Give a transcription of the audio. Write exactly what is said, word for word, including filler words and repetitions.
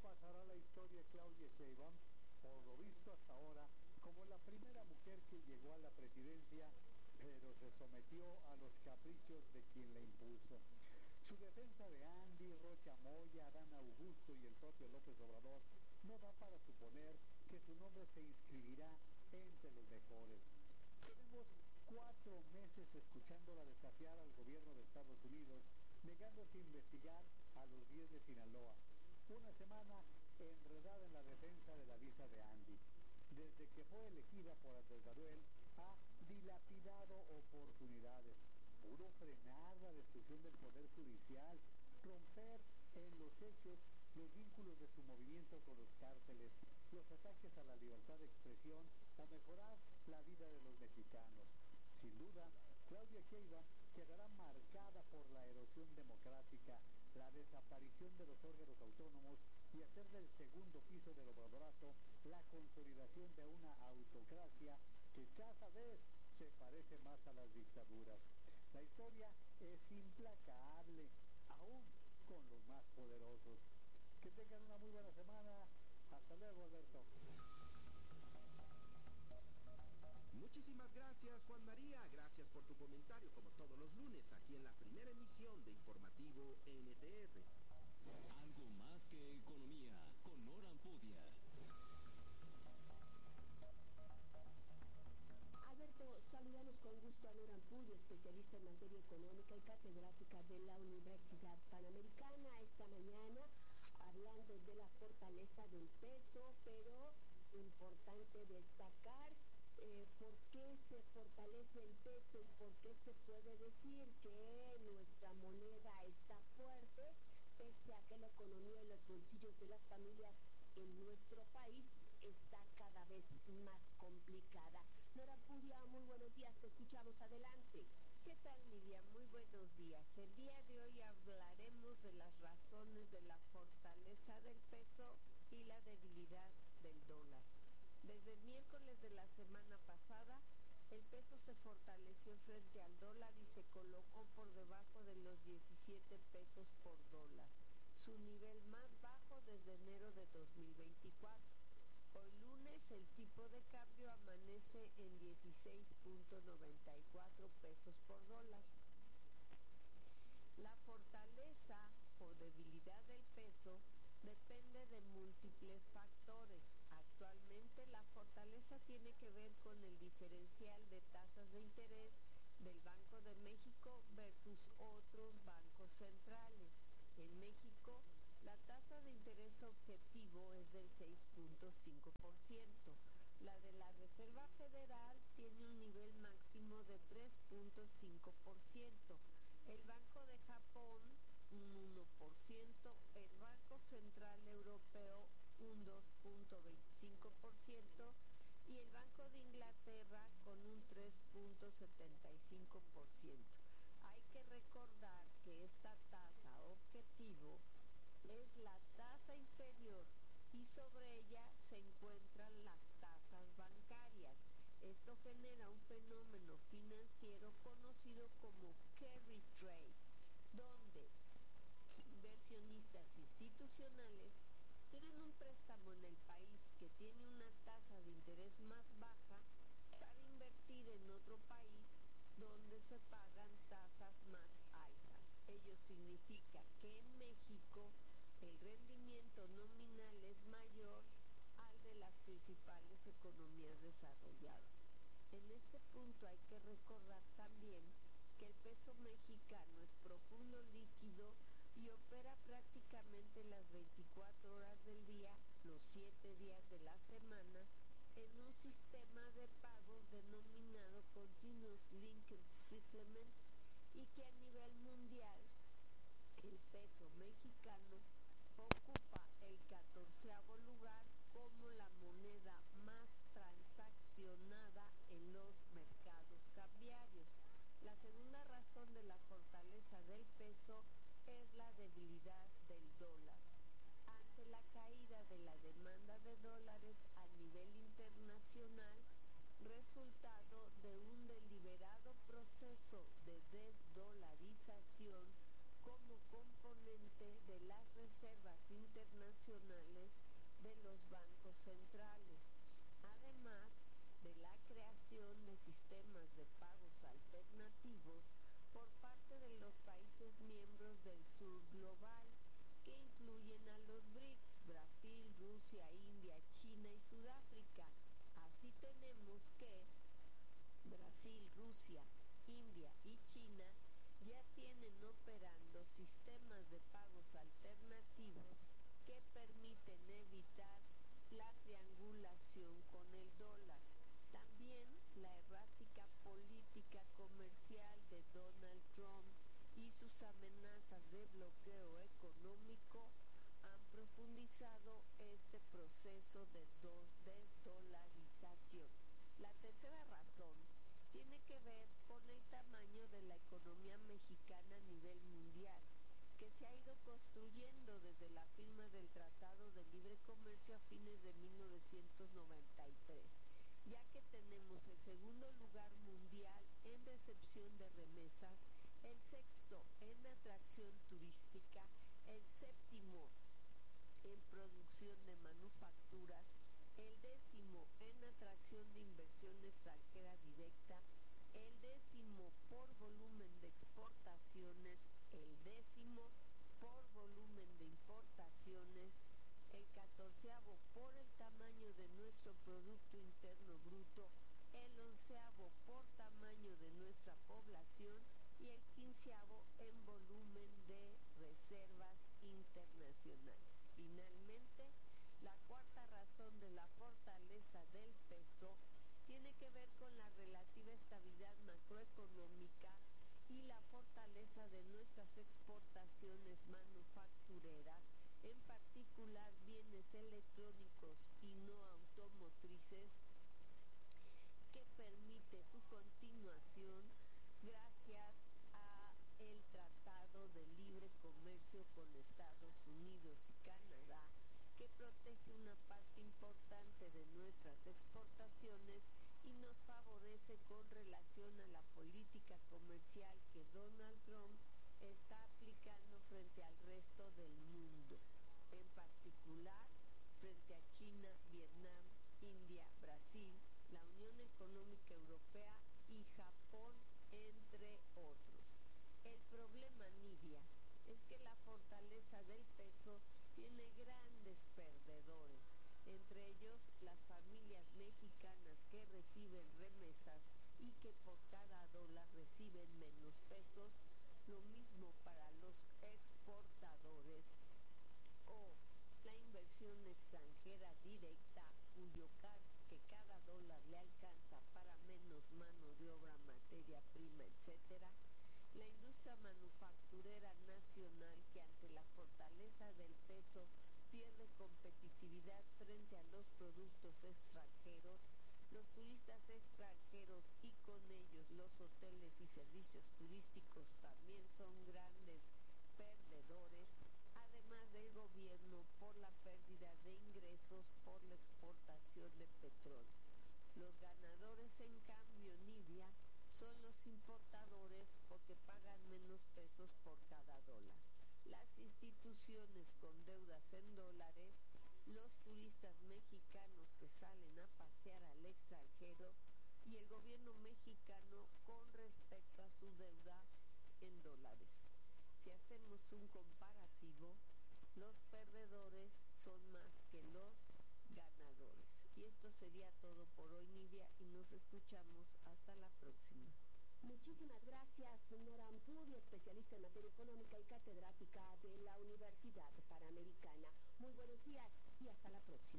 pasará a la historia Claudia Sheinbaum, por lo visto hasta ahora, como la primera mujer que llegó a la presidencia, pero se sometió a los caprichos de quien la impuso. Su defensa de Andy, Rocha Moya, Adán Augusto y el propio López Obrador no da para suponer que su nombre se inscribirá entre los mejores. Tenemos cuatro meses escuchándola desafiar al gobierno de Estados Unidos, negándose a investigar a los diez de Sinaloa. Una semana enredada en la defensa de la visa de Andy. Desde que fue elegida por Andrés Manuel, ha dilapidado oportunidades. Pudo frenar la destrucción del Poder Judicial, romper en los hechos los vínculos de su movimiento con los cárteles, los ataques a la libertad de expresión o mejorar la vida de los mexicanos. Sin duda, Claudia Sheinbaum quedará marcada por la erosión democrática, la desaparición de los órganos autónomos y hacer del segundo piso del obradorazo la consolidación de una autocracia que cada vez se parece más a las dictaduras. La historia es implacable, aún con los más poderosos. Que tengan una muy buena semana. Hasta luego, Alberto. Muchísimas gracias, Juan María. Gracias por tu comentario, como todos los lunes, aquí en la primera emisión de Informativo N T R. Algo más que economía, con Nora Ampudia. Alberto, saludamos con gusto a Nora Ampudia, especialista en materia económica y catedrática de la Universidad Panamericana. Esta mañana hablando de la fortaleza del peso, pero importante destacar eh, por qué se fortalece el peso y por qué se puede decir que nuestra moneda está fuerte, pese a que la economía y los bolsillos de las familias en nuestro país está cada vez más complicada. Nora Ampudia, muy buenos días, te escuchamos, adelante. ¿Qué tal, Miriam? Muy buenos días. El día de hoy hablaremos de las razones de la fortaleza del peso y la debilidad del dólar. Desde el miércoles de la semana pasada, el peso se fortaleció frente al dólar y se colocó por debajo de los diecisiete pesos por dólar, su nivel más bajo desde enero de dos mil veinticuatro. Hoy lunes el tipo de cambio amanece en dieciséis punto noventa y cuatro pesos por dólar. La fortaleza o debilidad del peso depende de múltiples factores. Actualmente la fortaleza tiene que ver con el diferencial de tasas de interés del Banco de México versus otros bancos centrales. En México, la tasa de interés objetivo es del seis punto cinco por ciento. La de la Reserva Federal tiene un nivel máximo de tres punto cinco por ciento. El Banco de Japón, un uno por ciento. El Banco Central Europeo, un dos punto veinticinco por ciento. Y el Banco de Inglaterra, con un tres punto setenta y cinco por ciento. Hay que recordar que esta tasa objetivo es la tasa inferior y sobre ella se encuentran las tasas bancarias. Esto genera un fenómeno financiero conocido como carry trade, donde inversionistas institucionales tienen un préstamo en el país que tiene una tasa de interés más baja para invertir en otro país donde se pagan tasas más altas. Ello significa que en México el rendimiento nominal es mayor al de las principales economías desarrolladas. En instituciones con deudas en dólares, los turistas mexicanos que salen a pasear al extranjero y el gobierno mexicano con respecto a su deuda en dólares. Si hacemos un comparativo, los perdedores son más que los ganadores. Y esto sería todo por hoy, Nidia, y nos escuchamos hasta la próxima. Muchísimas gracias, Nora Ampudi, especialista en materia económica y catedrática de la Universidad Panamericana. Muy buenos días y hasta la próxima.